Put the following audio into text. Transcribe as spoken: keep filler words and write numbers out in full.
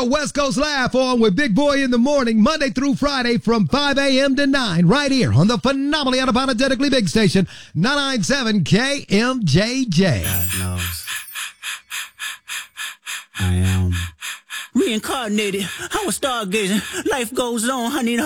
West Coast Laugh on with Big Boy in the morning, Monday through Friday from five a.m. to nine, right here on the phenomenally unapologetically big station, nine ninety-seven K M J J. God knows. I am reincarnated. I was stargazing. Life goes on, honey.